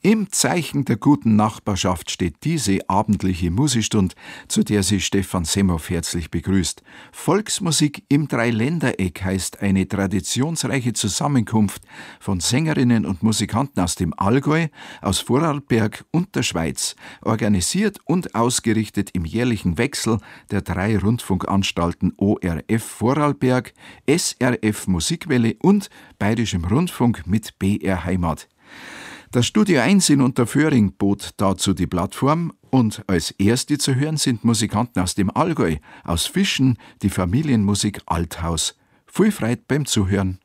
Im Zeichen der guten Nachbarschaft steht diese abendliche Musikstund, zu der Sie Stefan Semhoff herzlich begrüßt. Volksmusik im Dreiländereck heißt eine traditionsreiche Zusammenkunft von Sängerinnen und Musikanten aus dem Allgäu, aus Vorarlberg und der Schweiz, organisiert und ausgerichtet im jährlichen Wechsel der 3 Rundfunkanstalten ORF Vorarlberg, SRF Musikwelle und Bayerischem Rundfunk mit BR Heimat. Das Studio 1 in Unterföhring bot dazu die Plattform und als erste zu hören sind Musikanten aus dem Allgäu, aus Fischen, die Familienmusik Althaus. Viel Freude beim Zuhören.